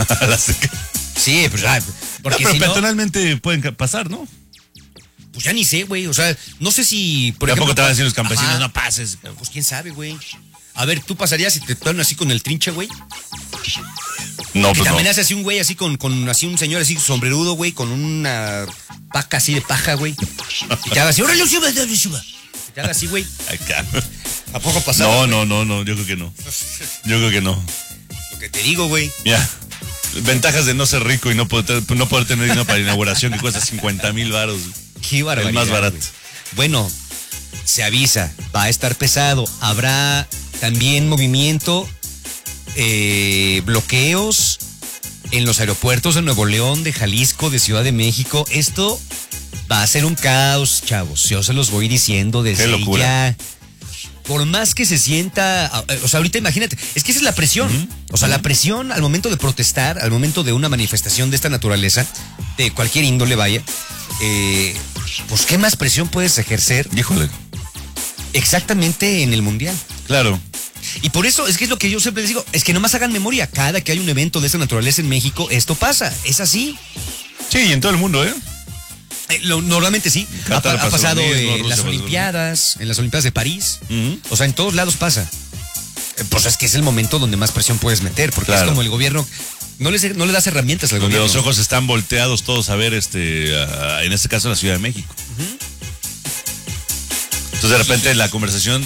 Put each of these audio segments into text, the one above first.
Sí, pues ya. Porque pero si no, peatonalmente pueden pasar, ¿no? pues ya ni sé, güey. O sea, no sé si. Tampoco te van a decir los campesinos, ajá, no pases. Pues quién sabe, güey. A ver, ¿tú pasarías si te ponen así con el trinche, güey? No, Que pues también no. hace así un güey así con así un señor así sombrerudo, güey, con una paca así de paja, güey. Y te haga así, órale, suba. Y te haga así, güey. Acá. ¿A poco pasaba? No, yo creo que no. Yo creo que no. Lo que te digo, güey. Ya. Ventajas de no ser rico y no poder tener dinero para la inauguración que cuesta 50,000 varos. Qué barbaridad. El más barato. Güey. Bueno, se avisa, va a estar pesado. Habrá también movimiento, bloqueos en los aeropuertos de Nuevo León, de Jalisco, de Ciudad de México. Esto va a ser un caos, chavos. Yo se los voy diciendo desde Qué locura. ya. Por más que se sienta, o sea, ahorita imagínate, es que esa es la presión. O sea, la presión al momento de protestar, al momento de una manifestación de esta naturaleza, de cualquier índole vaya, pues qué más presión puedes ejercer Híjole. exactamente en el Mundial. Claro. Y por eso es que es lo que yo siempre les digo, es que nomás hagan memoria, cada que hay un evento de esta naturaleza en México, esto pasa, es así. Sí, y en todo el mundo, ¿eh? Normalmente sí, Qatar ha pasado pasó lo mismo, en Rusia las pasó lo Olimpiadas, en las Olimpiadas de París, Ujú. o sea, en todos lados pasa. Pues es que es el momento donde más presión puedes meter, porque Claro. es como el gobierno, no le das herramientas al Donde gobierno. los ojos están volteados todos a ver, en este caso, la Ciudad de México. Entonces, de repente, la conversación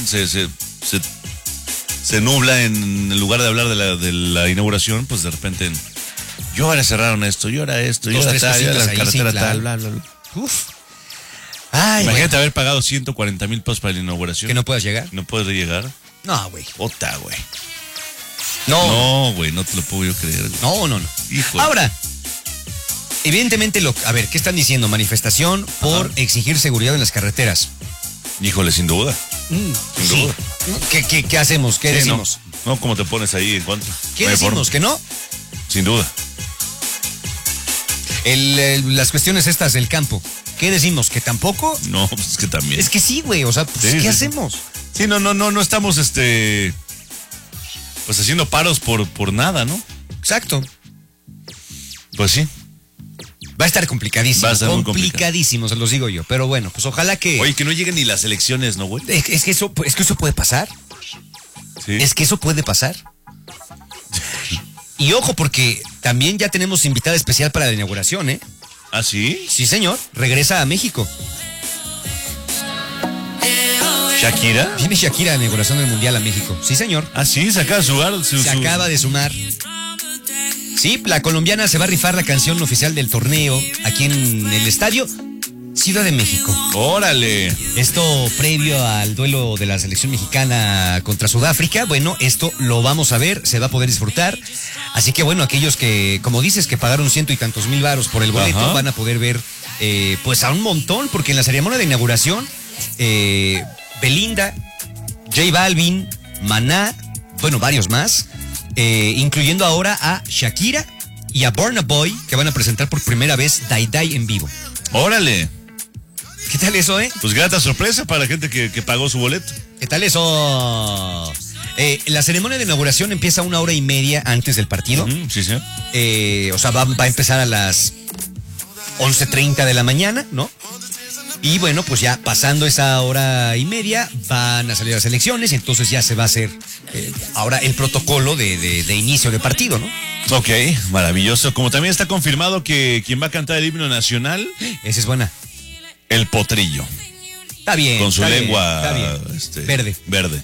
se nubla en lugar de hablar de la inauguración, pues de repente, y ahora cerraron esto, y ahora esto, y Dos, ahora tres tal, y ahora la cositas ahí, carretera sí, claro. tal, bla, bla, bla. Uf. Ay, Imagínate bueno, haber pagado 140,000 pesos para la inauguración. que no puedas llegar. No puedes llegar. No, güey. Ota, güey. No. No, güey, no te lo puedo yo creer. Güey. No. Híjole. Ahora, evidentemente, a ver, ¿qué están diciendo? Manifestación por exigir seguridad en las carreteras. Híjole, sin duda. Sin Sí. duda. ¿Qué hacemos? ¿Qué Sí, decimos? No, ¿cómo te pones ahí en contra? ¿Qué No hay decimos? forma. ¿Que no? Sin duda. Las cuestiones estas del campo. ¿Qué decimos? ¿Que tampoco? No, pues es que también. Es que sí, güey. O sea, pues, Sí, ¿qué sí. hacemos? Sí, no estamos pues haciendo paros por nada, ¿no? Exacto. Pues sí. Va a estar complicadísimo. Va a estar muy complicadísimo, se los digo yo. Pero bueno, pues ojalá que. Oye, que no lleguen ni las elecciones, ¿no, güey? Es que eso puede pasar. Sí. Es que eso puede pasar. Y ojo, porque también ya tenemos invitada especial para la inauguración, ¿eh? ¿Ah, sí? Sí, señor. Regresa a México. ¿Shakira? Viene Shakira a la inauguración del Mundial a México. Sí, señor. Ah, sí, se acaba de sumar. Se acaba de sumar. Sí, la colombiana se va a rifar la canción oficial del torneo aquí en el estadio Ciudad de México. ¡Órale! Esto previo al duelo de la selección mexicana contra Sudáfrica. Bueno, esto lo vamos a ver, se va a poder disfrutar. Así que bueno, aquellos que, como dices, que pagaron 100 y tantos mil varos por el boleto, Ajá. van a poder ver pues a un montón, porque en la ceremonia de inauguración, Belinda, J Balvin, Maná, bueno, varios más, incluyendo ahora a Shakira y a Burna Boy, que van a presentar por primera vez Die Die en vivo. ¡Órale! ¿Qué tal eso, Pues grata sorpresa para la gente que pagó su boleto. ¿Qué tal eso? La ceremonia de inauguración empieza 1 hora y media antes del partido. Sí, sí. O sea, va a empezar a las 11:30 de la mañana, ¿no? Y bueno, pues ya pasando esa 1 hora y media van a salir las elecciones, entonces ya se va a hacer ahora el protocolo de inicio de partido, ¿no? Ok, maravilloso. Como también está confirmado que quien va a cantar el himno nacional, Esa es buena. el Potrillo. Está bien. Con su está bien, lengua está bien. verde.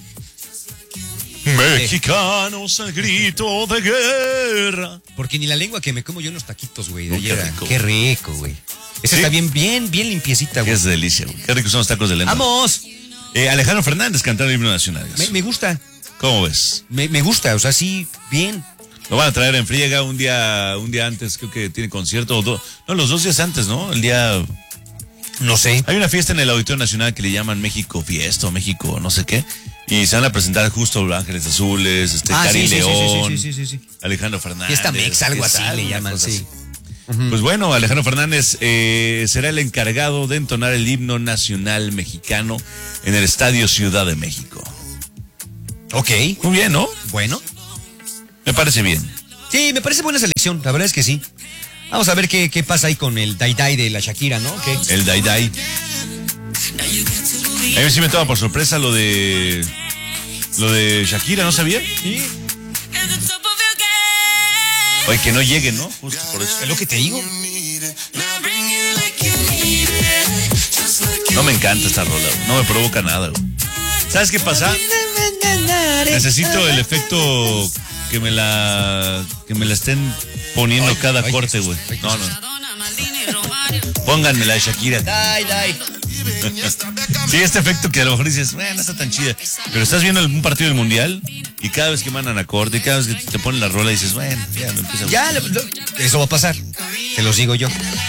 Mexicanos al grito de guerra. Porque ni la lengua que me como yo en los taquitos, güey, de Uy, qué ayer. rico. Qué rico, güey. Esa ¿Sí? está bien limpiecita, güey. Es delicia, güey. Qué ricos son los tacos de lengua. ¡Vamos! Alejandro Fernández cantando el himno nacional. Me gusta. ¿Cómo ves? Me gusta, o sea, sí, bien. Lo van a traer en friega un día antes, creo que tiene concierto. No, los 2 días antes, ¿no? El día... No sé. Hay una fiesta en el Auditorio Nacional que le llaman México Fiesta o México no sé qué. Y se van a presentar justo Ángeles Azules, Cari León, sí. Alejandro Fernández. Fiesta Mex, algo ¿qué así tal? le Una llaman, cosa sí. así. Pues bueno, Alejandro Fernández será el encargado de entonar el himno nacional mexicano en el Estadio Ciudad de México. Ok. Muy bien, ¿no? Bueno. Me parece bien. Sí, me parece buena selección, la verdad es que sí. Vamos a ver qué pasa ahí con el Dai Dai de la Shakira, ¿no? El Dai Dai. A mí sí me toma por sorpresa lo de Shakira, ¿no sabía? Sí. Oye, que no lleguen, ¿no? Justo por eso. Es lo que te digo. No me encanta esta rola, güey. No me provoca nada, güey. ¿Sabes qué pasa? Necesito el efecto que me la estén poniendo cada corte, güey. No. Pónganme la de Shakira. Dai. Sí, este efecto que a lo mejor dices, no está tan chida. Pero estás viendo un partido del Mundial y cada vez que mandan acorde, y cada vez que te ponen la rola dices, bueno, ya me empieza a gustar. Ya, eso va a pasar. Te los digo yo.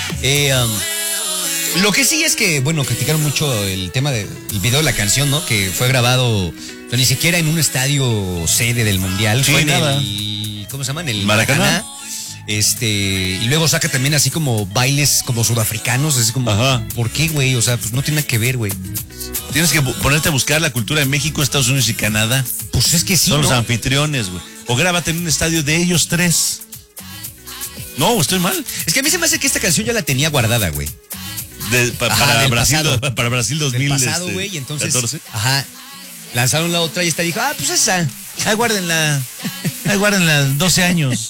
Lo que sí es que, bueno, criticaron mucho el tema del video de la canción, ¿no? Que fue grabado, pero ni siquiera en un estadio sede del Mundial. Sí, fue en nada. ¿Cómo se llama? En el Maracaná. Y luego saca también así como bailes como sudafricanos, así como, Ajá. ¿por qué, güey? O sea, pues no tiene nada que ver, güey. Tienes que ponerte a buscar la cultura de México, Estados Unidos y Canadá. Pues es que sí, Son ¿no? los anfitriones, güey. O grábate en un estadio de ellos tres. No, estoy mal. Es que a mí se me hace que esta canción ya la tenía guardada, güey. Para del Brasil, pasado. para Brasil 2000. Del pasado, güey, y entonces, 14. ajá, lanzaron la otra y esta dijo, pues esa. Ahí guárdenla 12 años.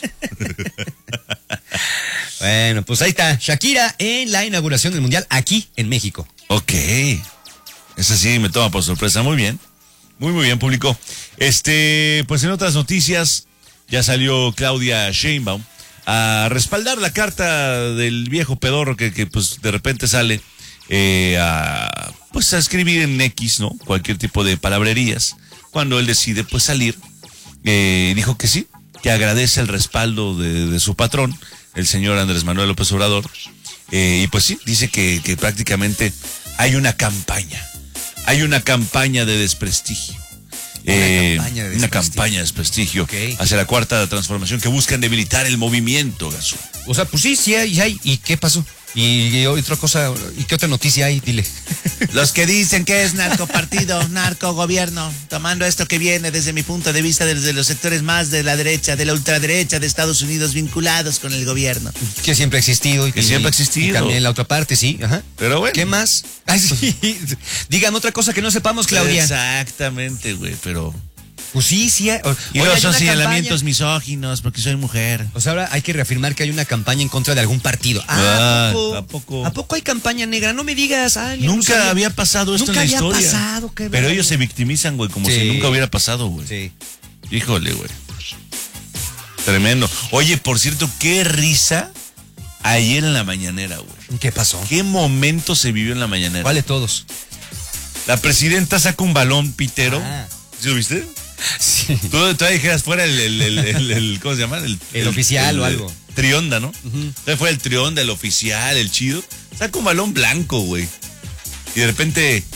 Bueno, pues ahí está, Shakira en la inauguración del Mundial aquí en México. Ok. Esa sí me toma por sorpresa. Muy bien. Muy bien, público. Pues en otras noticias, ya salió Claudia Sheinbaum a respaldar la carta del viejo pedorro que pues de repente sale a escribir en X, ¿no? Cualquier tipo de palabrerías. Cuando él decide pues salir, dijo que sí, que agradece el respaldo de su patrón, el señor Andrés Manuel López Obrador. Y pues sí, dice que prácticamente hay una campaña de desprestigio. Una campaña de desprestigio Okay. hacia la cuarta transformación que buscan debilitar el movimiento, Gasú. O sea, pues sí hay. ¿Y qué pasó? Y otra cosa, ¿y qué otra noticia hay? Dile. Los que dicen que es narcopartido, narcogobierno, tomando esto que viene desde mi punto de vista desde los sectores más de la derecha, de la ultraderecha de Estados Unidos vinculados con el gobierno. Que siempre ha existido. Que siempre ha existido. Y también la otra parte, sí. Ajá. Pero bueno. ¿Qué más? Ay, sí. Dígame otra cosa que no sepamos, Claudia. Exactamente, güey, pero... Pues sí. Y Oye, luego hay son una señalamientos campaña. misóginos porque soy mujer. O sea, ahora hay que reafirmar que hay una campaña en contra de algún partido. Ah, ¿A poco? ¿A poco hay campaña negra? No me digas. Nunca había pasado esto en la historia. Nunca había pasado. Qué Pero raro. ellos se victimizan, güey, como Sí. si nunca hubiera pasado, güey. Sí. Híjole, güey. Tremendo. Oye, por cierto, qué risa ayer en la mañanera, güey. ¿Qué pasó? ¿Qué momento se vivió en la mañanera? ¿Cuál de todos? La presidenta saca un balón pitero. Ah. ¿Sí lo viste? Sí. Tú dijeras fuera el ¿cómo se llama? El oficial o algo. Trionda, ¿no? Entonces fue el Trionda, el oficial, el chido. Saca un balón blanco, güey. Y de repente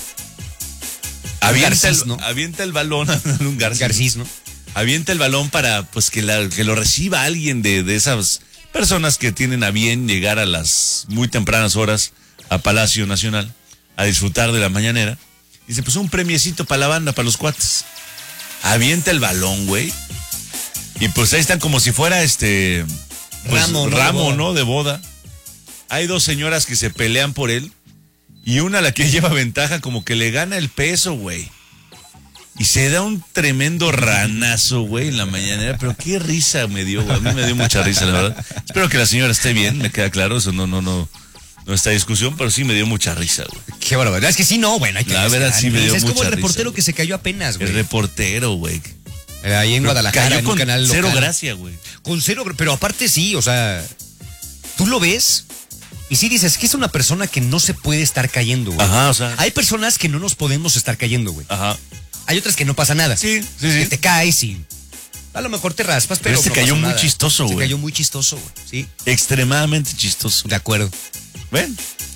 avienta el balón, un Garcís, ¿no? avienta el balón para pues que lo reciba alguien de esas personas que tienen a bien llegar a las muy tempranas horas a Palacio Nacional a disfrutar de la mañanera. Dice, pues un premiecito para la banda, para los cuates. Avienta el balón, güey. Y pues ahí están como si fuera pues, ramo, ¿no? De boda. Hay dos señoras que se pelean por él. Y una, la que lleva ventaja, como que le gana el peso, güey. Y se da un tremendo ranazo, güey, en la mañanera. Pero qué risa me dio, güey. A mí me dio mucha risa, la verdad. Espero que la señora esté bien, me queda claro. Eso no está discusión, pero sí me dio mucha risa, güey. Qué barbaridad. Es que sí, no, bueno. Hay que La verdad sí me dio Es como mucha el reportero risa, que se cayó apenas, güey. El reportero, güey. Ahí en Guadalajara, Cayó en un con canal local. cero gracia, güey. Con cero, pero aparte sí, o sea, tú lo ves y sí dices que es una persona que no se puede estar cayendo, güey. Ajá, o sea. Hay personas que no nos podemos estar cayendo, güey. Ajá. Hay otras que no pasa nada. Sí. Que te caes y a lo mejor te raspas, pero se no cayó pasa muy nada. chistoso, güey. Se cayó muy chistoso, güey. Sí, Extremadamente chistoso. de acuerdo. ¿Ven?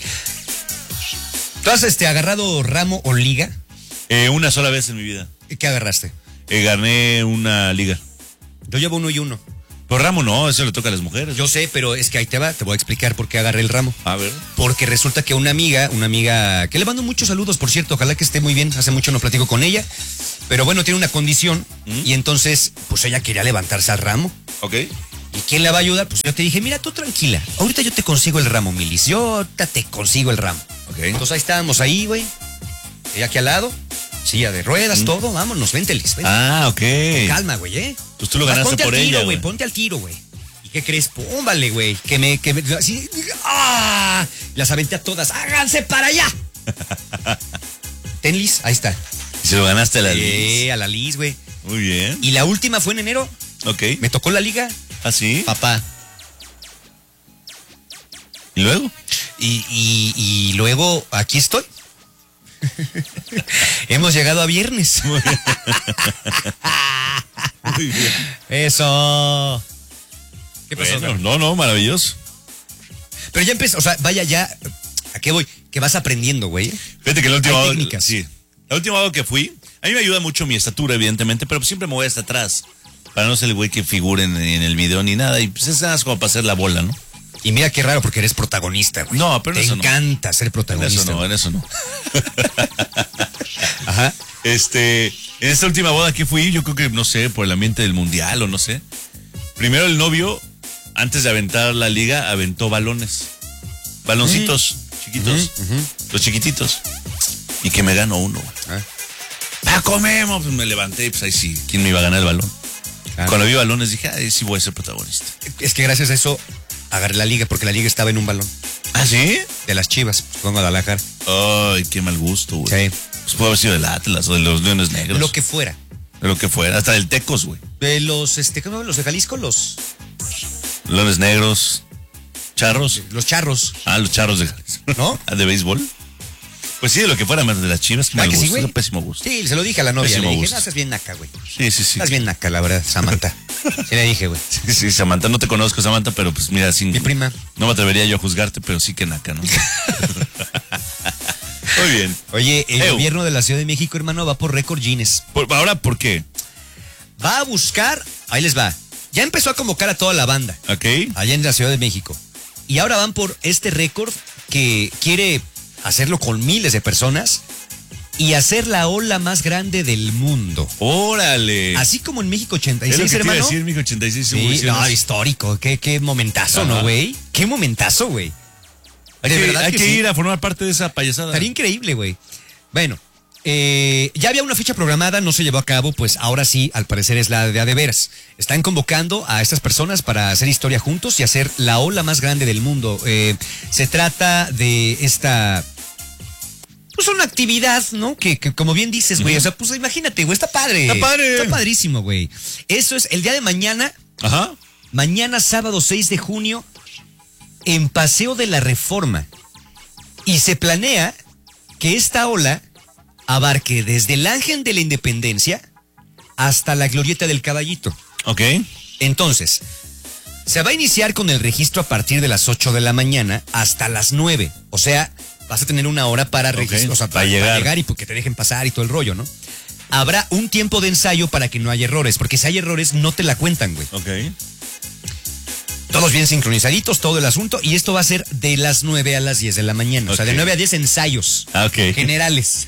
¿Tú has agarrado ramo o liga? Una sola vez en mi vida. ¿Qué agarraste? Gané una liga. Yo llevo 1 y 1. Pero ramo no, eso le toca a las mujeres. Yo sé, pero es que ahí te voy a explicar por qué agarré el ramo. A ver. Porque resulta que una amiga que le mando muchos saludos, por cierto, ojalá que esté muy bien, hace mucho no platico con ella, pero bueno, tiene una condición y entonces, pues ella quería levantarse al ramo. Ok. ¿Y quién la va a ayudar? Pues yo te dije, mira, tú tranquila. Ahorita yo te consigo el ramo, Milis. Yo ahorita te consigo el ramo. Ok. Entonces ahí estábamos ahí, güey. Ella aquí al lado. Silla de ruedas, todo. Vámonos, vente, Liz. Vente. Ah, ok. Calma, güey, ¿eh? Pues tú lo ganaste ponte por al tiro, ella, güey. güey. Ponte al tiro, güey. ¿Y qué crees? Púmbale, güey. Así, ¡ah! Las aventé a todas. ¡Háganse para allá! Ten, Liz, ahí está. Se lo ganaste a la Liz. A la Liz, güey. Muy bien. Y la última fue en enero. Ok. Me tocó la liga. ¿Ah, sí? Papá. ¿Y luego? Y luego aquí estoy. Hemos llegado a viernes. Muy bien. Eso. ¿Qué pasó? Bueno, no, maravilloso. Pero ya empezó, o sea, vaya ya. ¿A qué voy? Que vas aprendiendo, güey. Fíjate que la última Hay vez. técnicas. Sí. La última vez que fui, a mí me ayuda mucho mi estatura, evidentemente, pero siempre me voy hasta atrás. Para no ser el güey que figure en el video ni nada. Y pues es nada más como para hacer la bola, ¿no? Y mira qué raro porque eres protagonista, güey. No, pero te eso no. encanta ser En protagonista. eso no, güey. en eso no. Ajá. En esta última boda que fui, yo creo que, no sé, por el ambiente del mundial o no sé. Primero el novio, antes de aventar la liga, aventó balones. Baloncitos chiquitos. Los chiquititos. Y que me ganó uno, güey. Comemos. Pues me levanté, pues ahí sí, ¿quién me iba a ganar el balón? Claro. Cuando vi balones dije, ay, sí voy a ser protagonista. Es que gracias a eso agarré la liga porque la liga estaba en un balón. ¿Ah, sí? De las Chivas, fue en Guadalajara. Ay, qué mal gusto, güey. Sí. Pues puede haber sido del Atlas o de los Leones Negros. Lo que fuera. De lo que fuera. Hasta del Tecos, güey. De los, ¿cómo? Los de Jalisco, los Leones Negros. Charros. charros, Ah, los charros de Jalisco. ¿no? Ah, ¿de béisbol? Pues sí, de lo que fuera más de las Chivas, que ¿Ah, mal que sí, gusto. güey? Pésimo gusto. Sí, se lo dije a la novia. Pésimo Le dije, gusto. no, estás bien naca, güey. Sí. Estás bien naca, la verdad, Samantha. Sí le dije, güey. Sí, Samantha, no te conozco, Samantha, pero pues mira, sin, Mi prima. no me atrevería yo a juzgarte, pero sí que naca, ¿no? Muy bien. Oye, el Ew. gobierno de la Ciudad de México, hermano, va por récord Guinness. Ahora, ¿por qué? Va a buscar, ahí les va. Ya empezó a convocar a toda la banda ¿Ok? allá en la Ciudad de México. Y ahora van por este récord que quiere hacerlo con miles de personas y hacer la ola más grande del mundo. órale. Así como en México Es lo 86, que te iba a hermano. decir, México 86. Sí, no, histórico. Qué momentazo, Ajá. ¿no, güey? Qué momentazo, güey. De verdad hay que que sí. ir a formar parte de esa payasada. Estaría increíble, güey. Bueno, ya había una fecha programada, no se llevó a cabo, pues ahora sí, al parecer es la de veras. Están convocando a estas personas para hacer historia juntos y hacer la ola más grande del mundo. Se trata de esta... Pues una actividad, ¿no? Que como bien dices, güey, o sea, pues imagínate, güey, está padre. Está padre. Está padrísimo, güey. Eso es el día de mañana, Ajá. mañana sábado 6 de junio, en Paseo de la Reforma. Y se planea que esta ola abarque desde el Ángel de la Independencia hasta la Glorieta del Caballito. Ok. Entonces, se va a iniciar con el registro a partir de las 8 de la mañana hasta las 9. O sea, vas a tener una hora para registrar, o sea, para para llegar. llegar y que te dejen pasar y todo el rollo, ¿no? Habrá un tiempo de ensayo para que no haya errores, porque si hay errores no te la cuentan, güey. Ok. Todos bien sincronizaditos, todo el asunto, y esto va a ser de las 9 a las 10 de la mañana. O sea, de Ok. 9 a 10 ensayos Ah, ok. generales.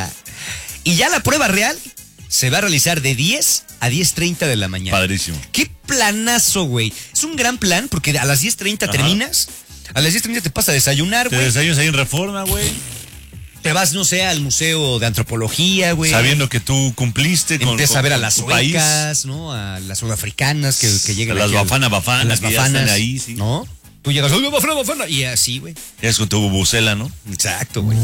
Y ya la prueba real se va a realizar de 10 a 10:30 de la mañana. Padrísimo. Qué planazo, güey. Es un gran plan porque a las 10:30 Ajá. terminas. A las 10:30 te vas a desayunar, Te güey. desayunas ahí en Reforma, güey. Te vas, no sé, al Museo de Antropología, güey. Sabiendo que tú cumpliste con Empiezas a ver a con las tu país. suecas, ¿no? A las sudafricanas que llegan A las aquí al- bafanas, a las que ya bafanas, están ahí, sí. ¿no? Tú llegas, ¡ay, bafana! Y así, güey. Ya es con tu bubucela, ¿no? Exacto, güey.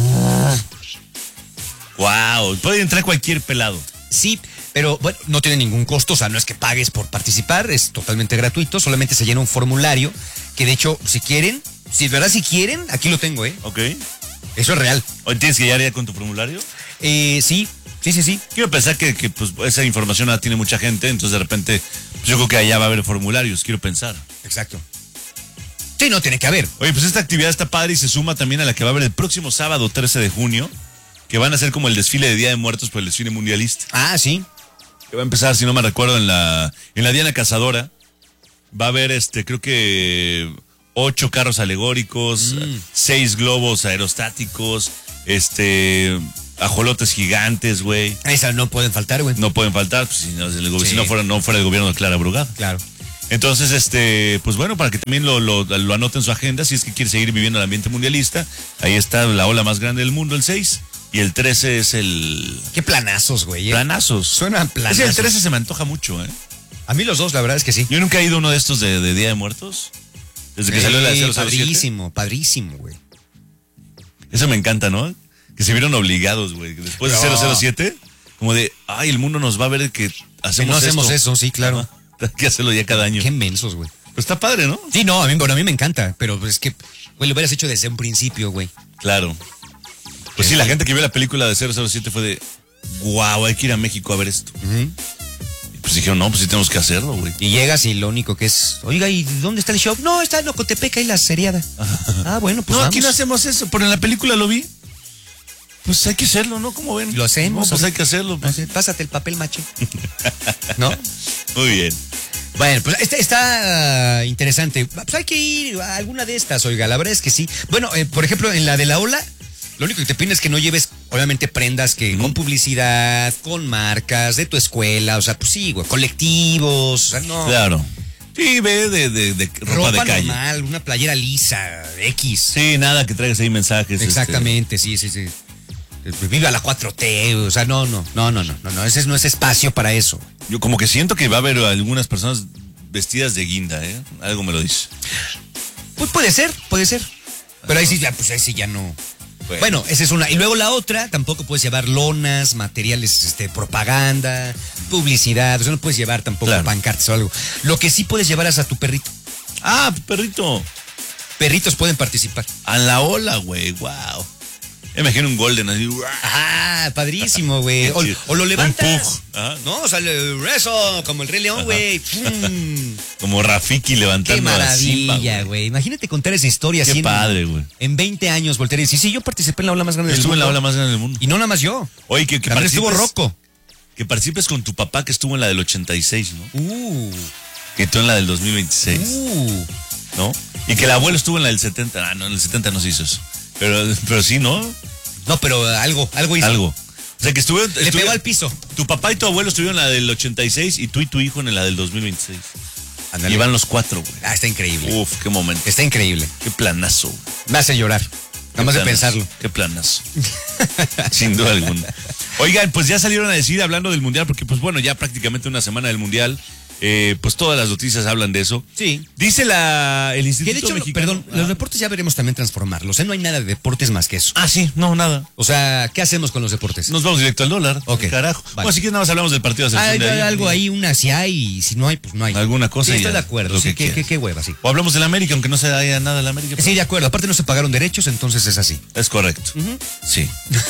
Wow. Puede entrar cualquier pelado. Sí, pero bueno, no tiene ningún costo, o sea, no es que pagues por participar, es totalmente gratuito, solamente se llena un formulario que de hecho, si quieren, si de verdad si quieren, aquí lo tengo, ¿eh? Ok. Eso es real. ¿Hoy tienes que llegar ya con tu formulario? Sí. Quiero pensar que pues, esa información la tiene mucha gente, entonces de repente pues, yo creo que allá va a haber formularios, quiero pensar. Exacto. Sí, no, tiene que haber. Oye, pues esta actividad está padre y se suma también a la que va a haber el próximo sábado 13 de junio, que van a ser como el desfile de Día de Muertos por el desfile mundialista. Ah, sí. Que va a empezar, si no me recuerdo, en la Diana Cazadora. Va a haber, creo que 8 carros alegóricos, 6 globos aerostáticos, ajolotes gigantes, güey. Esas no pueden faltar, güey. No pueden faltar, pues, si no, Sí. si no fuera el gobierno de Clara Brugada. Claro. Entonces, pues bueno, para que también lo anote en su agenda, si es que quiere seguir viviendo el ambiente mundialista, ahí está la ola más grande del mundo, el 6, y el 13 es el... Qué planazos, güey. Planazos. Suenan planazos. Ese el 13 se me antoja mucho, ¿eh? A mí los dos, la verdad es que sí. Yo nunca he ido a uno de estos de Día de Muertos. Desde que salió la de 007. Padrísimo, padrísimo, güey. Eso me encanta, ¿no? Que se vieron obligados, güey. Después de 007, como de, ay, el mundo nos va a ver que hacemos no hacemos esto. eso, sí, claro. Ajá. Hay que hacerlo ya cada año. Qué mensos, güey. Pero está padre, ¿no? Sí, no, a mí me encanta, pero es que, güey, lo hubieras hecho desde un principio, güey. Claro. Pues sí, la gente que vio la película de 007 fue de, guau, hay que ir a México a ver esto. Y pues dijeron, no, pues sí tenemos que hacerlo, güey. Y llegas y lo único que es, oiga, ¿y dónde está el show? No, está en Ocotepec, ahí la seriada. Ah, bueno, pues no, vamos. aquí no hacemos eso, pero en la película lo vi. Pues hay que hacerlo, ¿no? ¿Cómo ven? Lo hacemos. No, pues hay que hacerlo. Pues. Pásate el papel, macho. ¿No? Muy bien. Bueno, pues está interesante. Pues hay que ir a alguna de estas, oiga, la verdad es que sí. Bueno, por ejemplo, en la de la ola, lo único que te piden es que no lleves, obviamente, prendas que con publicidad, con marcas, de tu escuela, o sea, pues sí, güey, colectivos, o sea, no. Claro. Sí, ve de ropa de calle. Normal, una playera lisa, X. Sí, nada que traigas ahí mensajes. Exactamente, sí. Viva la 4T, o sea, no, ese no es espacio para eso. Yo como que siento que va a haber algunas personas vestidas de guinda, ¿eh? Algo me lo dice. Pues puede ser. Pero ahí sí ya no. Bueno, esa es una. Y luego la otra, tampoco puedes llevar lonas, materiales, propaganda, publicidad, o sea, no puedes llevar tampoco pancartas o algo. Lo que sí puedes llevar es a tu perrito. Ah, perrito. Perritos pueden participar. A la ola, güey, wow. Imagino un golden así. Ah, padrísimo, güey. O lo levantas. ¿No? O sea, eso, como el Rey León, güey. Como Rafiki levantando. Qué maravilla, güey. Imagínate contar esa historia. Qué así padre, güey. En 20 años voltear y decir, sí, yo participé en la ola más grande del mundo. Estuve en la ola más grande del mundo. Y no nada más yo. Oye, que también estuvo Rocco. Que participes con tu papá que estuvo en la del 86, ¿no? Que tú en la del 2026. ¿No? Y que el abuelo estuvo en la del 70. Ah, no, en el 70 no se hizo eso. Pero sí, ¿no? No, pero algo hizo. Algo. O sea, que le pegó al piso. Tu papá y tu abuelo estuvieron en la del 86 y tú y tu hijo en la del 2026. Andale. Y van los 4, güey. Ah, está increíble. Uf, qué momento. Está increíble. Qué planazo, güey. Me hace llorar. Nada más de pensarlo. Qué planazo. Sin duda alguna. Oigan, pues ya salieron a decir, hablando del Mundial, porque pues bueno, ya prácticamente una semana del Mundial. Pues todas las noticias hablan de eso. Sí. Dice el Instituto Mexicano. Perdón, los deportes ya veremos también transformarlos. No hay nada de deportes más que eso. Ah, sí, no, nada. O sea, ¿qué hacemos con los deportes? Nos vamos directo al dólar. Ok. Carajo. Vale. Bueno, así que nada más hablamos del partido de selección de algo ahí, si hay, y si no hay, pues no hay. Alguna cosa. Sí, estoy de acuerdo. Sí, qué hueva, sí. O hablamos del América, aunque no se haya nada del América. Sí, de acuerdo. Aparte no se pagaron derechos, entonces es así. Es correcto. Sí.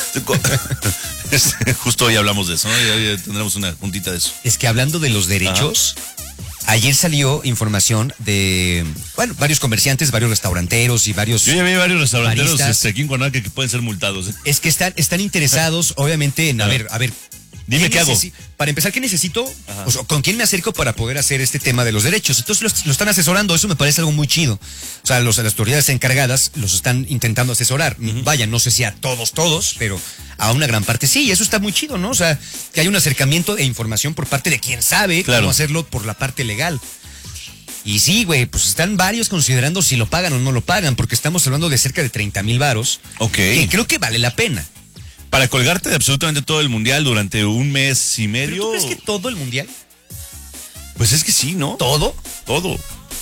Justo hoy hablamos de eso, ¿no? Ya tendremos una juntita de eso. Es que hablando de los derechos, ayer salió información de, bueno, varios comerciantes, varios restauranteros y varios... Yo ya vi varios restauranteros aquí en Cuernavaca que pueden ser multados. Es que están interesados, obviamente, en a ver... Dime qué hago. Para empezar, ¿qué necesito? O sea, ¿con quién me acerco para poder hacer este tema de los derechos? Entonces lo están asesorando, eso me parece algo muy chido. O sea, las autoridades encargadas los están intentando asesorar. Vaya, no sé si a todos, pero a una gran parte sí, y eso está muy chido, ¿no? O sea, que hay un acercamiento e información por parte de quien sabe cómo hacerlo por la parte legal. Y sí, güey, pues están varios considerando si lo pagan o no lo pagan, porque estamos hablando de cerca de 30,000 varos. Ok. Que creo que vale la pena. Para colgarte de absolutamente todo el mundial durante un mes y medio. ¿Pero tú crees que todo el mundial? Pues es que sí, ¿no? ¿Todo? Todo.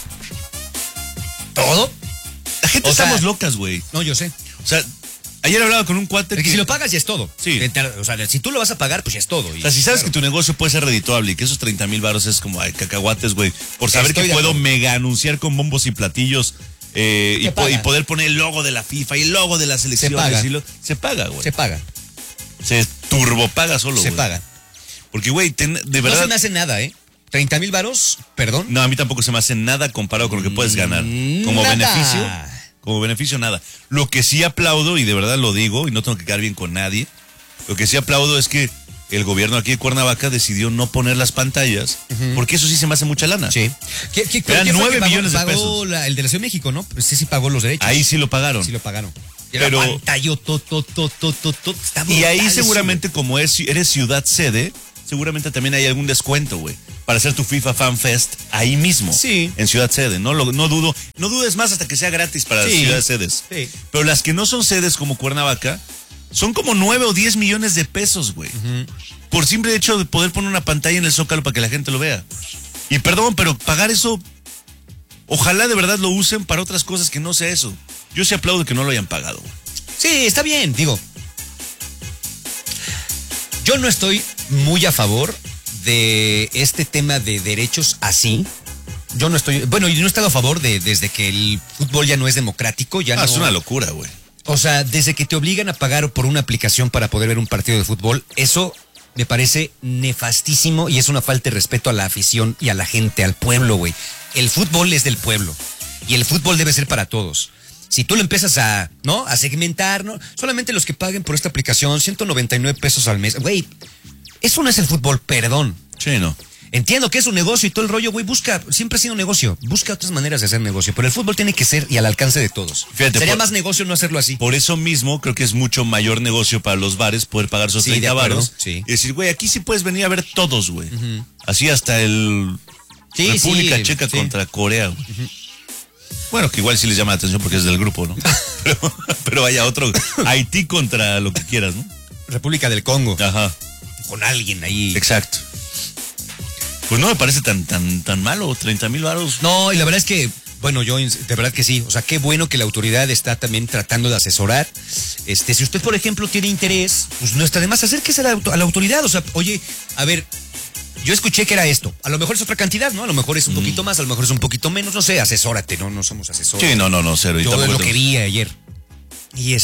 ¿Todo? La gente estamos locas, güey. No, yo sé. O sea, ayer hablaba con un cuate que si lo pagas ya es todo. Sí. O sea, si tú lo vas a pagar, pues ya es todo. O sea, si sabes que tu negocio puede ser redituable y que esos 30,000 varos es como, ay, cacahuates, güey. Por saber que puedo mega anunciar con bombos y platillos y poder poner el logo de la FIFA y el logo de la selección. Se paga, güey. Se paga. Se turbopaga solo, Se paga. Porque, güey, de verdad... No se me hace nada, 30,000 varos, perdón. No, a mí tampoco se me hace nada comparado con lo que puedes ganar. Como beneficio, nada. Lo que sí aplaudo, y de verdad lo digo, y no tengo que quedar bien con nadie, lo que sí aplaudo es que el gobierno aquí de Cuernavaca decidió no poner las pantallas, porque eso sí se me hace mucha lana. Sí. Eran 9 millones de pesos. El de la Ciudad de México, ¿no? Pues sí pagó los derechos. Ahí sí lo pagaron. Sí lo pagaron. Pero pantalla, y ahí seguramente como eres ciudad sede, seguramente también hay algún descuento, güey, para hacer tu FIFA Fan Fest ahí mismo. Sí. En Ciudad Sede. No dudes más hasta que sea gratis para las ciudades sedes. Sí. Pero las que no son sedes como Cuernavaca, son como 9 o 10 millones de pesos, güey. Por simple hecho de poder poner una pantalla en el Zócalo para que la gente lo vea. Y perdón, pero pagar eso, ojalá de verdad lo usen para otras cosas que no sea eso. Yo sí aplaudo que no lo hayan pagado, güey. Sí, está bien, digo. Yo no estoy muy a favor de este tema de derechos así. Yo no estoy, bueno, yo no he estado a favor desde que el fútbol ya no es democrático, ya no. Es una locura, güey. O sea, desde que te obligan a pagar por una aplicación para poder ver un partido de fútbol, eso me parece nefastísimo y es una falta de respeto a la afición y a la gente, al pueblo, güey. El fútbol es del pueblo y el fútbol debe ser para todos. Si tú lo empiezas a segmentar, ¿no? Solamente los que paguen por esta aplicación, 199 pesos al mes. Güey, eso no es el fútbol, perdón. Sí, no. Entiendo que es un negocio y todo el rollo, güey, siempre ha sido un negocio. Busca otras maneras de hacer negocio, pero el fútbol tiene que ser y al alcance de todos. Fíjate, sería más negocio no hacerlo así. Por eso mismo creo que es mucho mayor negocio para los bares poder pagar sus 30 varos. Sí. Y decir, güey, aquí sí puedes venir a ver todos, güey. Así hasta el República Checa contra Corea, güey. Bueno, que igual sí les llama la atención porque es del grupo, ¿no? pero vaya otro, Haití contra lo que quieras, ¿no? República del Congo. Ajá. Con alguien ahí. Exacto. Pues no me parece tan malo, 30,000 varos. No, y la verdad es que, bueno, yo de verdad que sí. O sea, qué bueno que la autoridad está también tratando de asesorar. Si usted, por ejemplo, tiene interés, pues no está de más acérquese a la autoridad. O sea, oye, a ver, yo escuché que era esto. A lo mejor es otra cantidad, ¿no? A lo mejor es un poquito más, a lo mejor es un poquito menos. No sé, asesórate, ¿no? No somos asesores. Sí, no, cero. Yo es lo que vi ayer. Y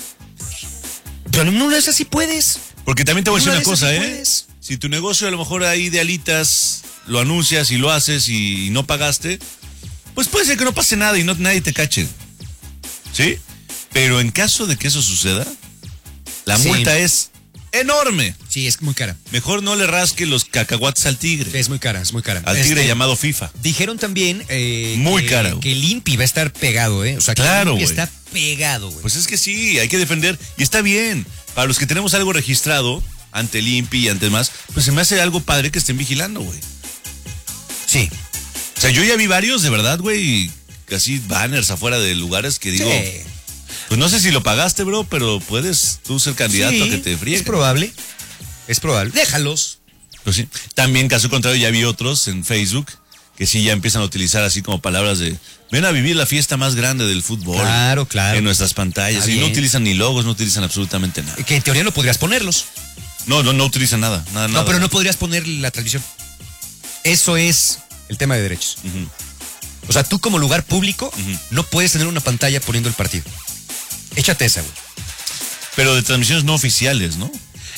pero no es así, puedes. Porque también te voy a decir una cosa, puedes. Si tu negocio a lo mejor ahí de alitas lo anuncias y lo haces y no pagaste, pues puede ser que no pase nada y nadie te cache. ¿Sí? Pero en caso de que eso suceda, la multa es enorme. Sí, es muy cara. Mejor no le rasque los cacahuates al tigre. Es muy cara, es muy cara. Al tigre llamado FIFA. Dijeron también muy cara, que el INPI va a estar pegado, O sea, claro, que el INPI está pegado, güey. Pues es que sí, hay que defender. Y está bien. Para los que tenemos algo registrado ante el INPI y ante demás, pues se me hace algo padre que estén vigilando, güey. Sí. O sea, yo ya vi varios, de verdad, güey, casi banners afuera de lugares que digo, pues no sé si lo pagaste, bro, pero puedes tú ser candidato a que te frieguen. Es probable. Déjalos. Pues sí. También, caso contrario, ya vi otros en Facebook que sí ya empiezan a utilizar así como palabras de ven a vivir la fiesta más grande del fútbol. Claro. En nuestras pantallas. Y no utilizan ni logos, no utilizan absolutamente nada. Que en teoría no podrías ponerlos. No utilizan nada. No, pero no podrías poner la transmisión. Eso es el tema de derechos. O sea, tú como lugar público no puedes tener una pantalla poniendo el partido. Échate esa, güey. Pero de transmisiones no oficiales, ¿no?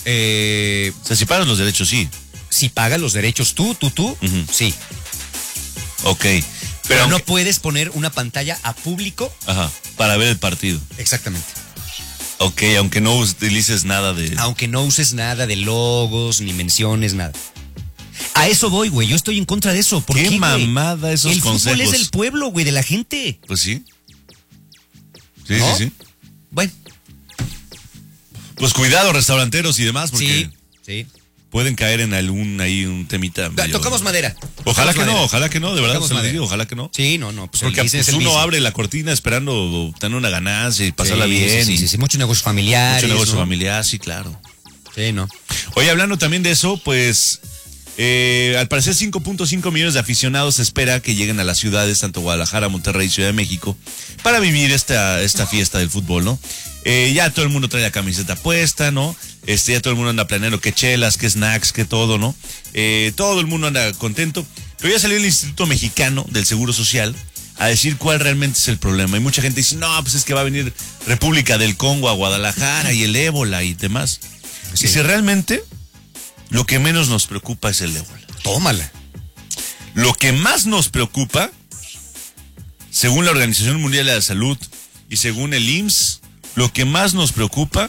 O sea, si pagas los derechos, sí. Si pagas los derechos tú, sí. Ok. Pero no puedes poner una pantalla a público. Ajá, para ver el partido. Exactamente. Ok, aunque no utilices nada de... Aunque no uses nada de logos, ni menciones, nada. A eso voy, güey. Yo estoy en contra de eso. ¿Por qué, mamada esos el consejos? El fútbol es del pueblo, güey, de la gente. Pues sí. Sí, ¿no? sí. Bueno. Pues cuidado, restauranteros y demás, porque sí. pueden caer en un temita. Tocamos madera. Ojalá que no, de verdad se lo digo, ojalá que no. Sí, no, pues porque pues uno abre la cortina esperando tener una ganancia y pasarla bien. Sí, muchos negocios familiares. Mucho negocio familiar, sí, claro. Sí, ¿no? Oye, hablando también de eso, pues al parecer 5.5 millones de aficionados se espera que lleguen a las ciudades, tanto Guadalajara, Monterrey y Ciudad de México, para vivir esta fiesta del fútbol, ¿no? Ya todo el mundo trae la camiseta puesta, ¿no? Ya todo el mundo anda planeando qué chelas, qué snacks, qué todo, ¿no? Todo el mundo anda contento. Pero ya salió el Instituto Mexicano del Seguro Social a decir cuál realmente es el problema. Y mucha gente dice, no, pues es que va a venir República del Congo a Guadalajara y el ébola y demás. Sí. Y si realmente lo que menos nos preocupa es el ébola. Tómala. Lo que más nos preocupa, según la Organización Mundial de la Salud y según el IMSS, lo que más nos preocupa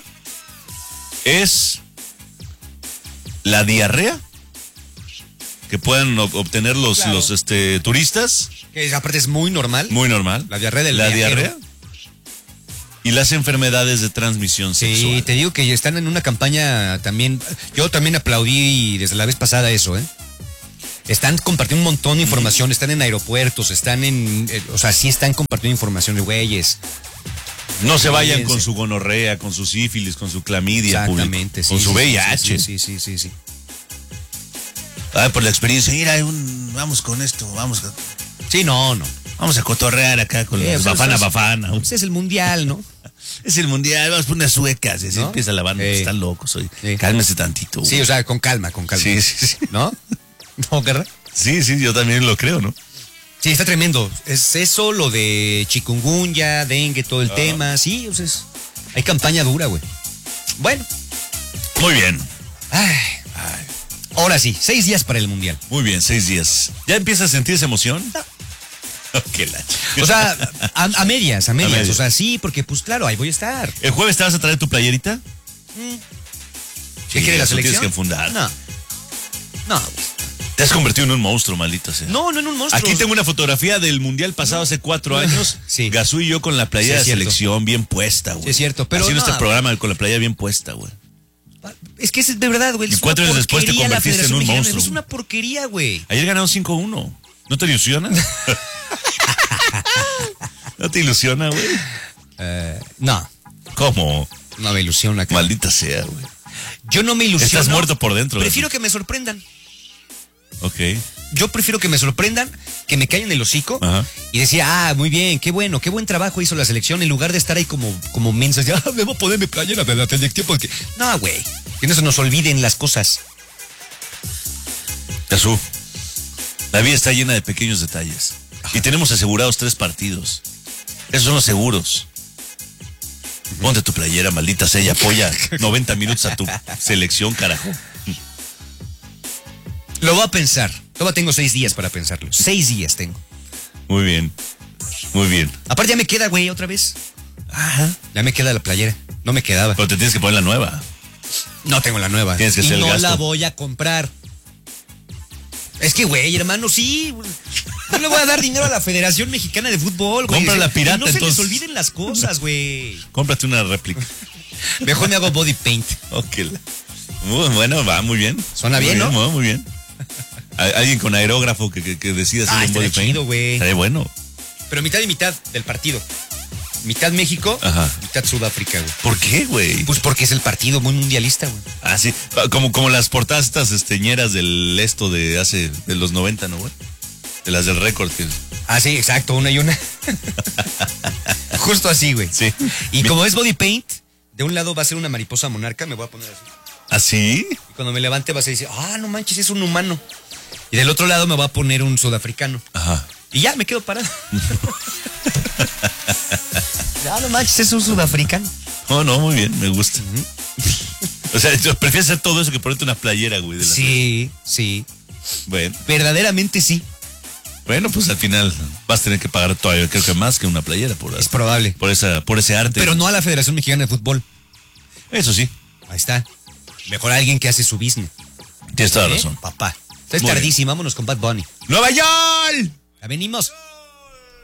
es la diarrea que puedan obtener los turistas. Que aparte es muy normal. Muy normal. La diarrea del La viajero. diarrea. y las enfermedades de transmisión sexual. Sí, te digo que están en una campaña también. Yo también aplaudí desde la vez pasada eso, ¿eh? Están compartiendo un montón de información, están en aeropuertos, están o sea, sí están compartiendo información de güeyes. No se vayan con su gonorrea, con su sífilis, con su clamidia. Exactamente, con su VIH. Sí. Por la experiencia, mira, vamos con esto, Sí, no. vamos a cotorrear acá con los bafana. Ese es el mundial, ¿no? Es el mundial, vamos a poner unas suecas, y así ¿No? empieza la banda, están locos hoy. Sí. Cálmese tantito. Sí, o sea, con calma. Sí. ¿No? ¿No, Guerra? Sí, yo también lo creo, ¿no? Sí, está tremendo. Es eso, lo de chikungunya, dengue, todo el tema. Sí, o sea, hay campaña dura, güey. Bueno. Muy bien. Ay. Ahora sí, 6 días para el mundial. Muy bien, 6 días. ¿Ya empiezas a sentir esa emoción? No. Qué lacha. O sea, a medias. medias. O sea, sí, porque pues claro, ahí voy a estar. ¿El jueves te vas a traer tu playerita? ¿Qué quiere la eso selección? Tienes que enfundar. No. Te has convertido en un monstruo, maldita sea. No en un monstruo. Aquí tengo una fotografía del mundial pasado hace 4 años. Sí. Gazú y yo con la playera Sí, de es cierto. selección bien puesta, güey. Sí, es cierto, pero haciendo no, este programa con la playera bien puesta, güey. Es que es de verdad, güey. Y 4 años después te convertiste en un monstruo. Es una porquería, güey. Ayer ganaron 5-1. ¿No te ilusiona? ¿No te ilusiona, güey? No. ¿Cómo? No me ilusiona. Maldita sea, güey. Yo no me ilusiono. Estás muerto por dentro. Prefiero que me sorprendan. Ok. Yo prefiero que me sorprendan, que me caigan el hocico. Ajá. Y decía, muy bien, qué bueno, qué buen trabajo hizo la selección, en lugar de estar ahí como mensos. Ya, me voy a poner mi playera de la selección porque... No, güey. Que no se nos olviden las cosas. Gazú, la vida está llena de pequeños detalles. Y tenemos asegurados 3 partidos. Esos son los seguros. Ponte tu playera, maldita sea, y apoya 90 minutos a tu selección, carajo. Lo voy a pensar. Todavía tengo 6 días para pensarlo. 6 días tengo. Muy bien. Muy bien. Aparte ya me queda, güey, otra vez. Ajá. Ya me queda la playera. No me quedaba. Pero te tienes que poner la nueva. No tengo la nueva. Tienes que y hacer el no gasto. la voy a comprar. Es que, güey, hermano, sí. No le voy a dar dinero a la Federación Mexicana de Fútbol, güey. Compra la pirata, Que no se entonces. les olviden las cosas, güey. Cómprate una réplica. Mejor me hago body paint. Ok. Muy bueno, va muy bien. Suena bien, ¿no? Muy bien. Alguien con aerógrafo que decida hacer un body estaría paint. chido, güey. Estaría bueno. Pero mitad y mitad del partido. Mitad México, Ajá. mitad Sudáfrica, güey. ¿Por qué, güey? Pues porque es el partido muy mundialista, güey. Ah, sí. Como las portadas estas esteñeras del esto de los 90, ¿no, güey? De las del récord. Ah, sí, exacto, una y una. Justo así, güey. Sí. Y como es body paint, de un lado va a ser una mariposa monarca, me voy a poner así. ¿Así? Y cuando me levante vas a decir, no manches, es un humano. Y del otro lado me va a poner un sudafricano. Ajá. Y ya, me quedo parado. No manches, es un sudafricano. No, muy bien, me gusta. O sea, prefieres hacer todo eso que ponerte una playera, güey. De la Sí. Bueno, Verdaderamente sí. pues al final vas a tener que pagar todavía, creo que más que una playera Es probable. por ese arte. Pero no a la Federación Mexicana de Fútbol. Eso sí, Ahí está. Mejor a alguien que hace su business. tienes toda la razón. Papá. Es Muy tardísimo, vámonos con Bad Bunny. ¡Nueva York! Ya venimos.